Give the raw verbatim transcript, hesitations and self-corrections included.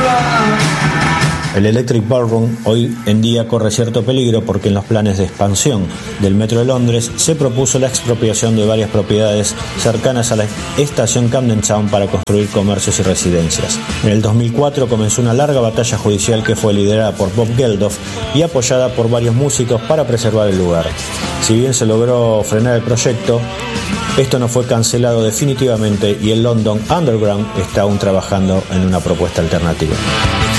El Electric Ballroom hoy en día corre cierto peligro porque en los planes de expansión del Metro de Londres se propuso la expropiación de varias propiedades cercanas a la estación Camden Town para construir comercios y residencias. En el dos mil cuatro comenzó una larga batalla judicial que fue liderada por Bob Geldof y apoyada por varios músicos para preservar el lugar. Si bien se logró frenar el proyecto, esto no fue cancelado definitivamente y el London Underground está aún trabajando en una propuesta alternativa.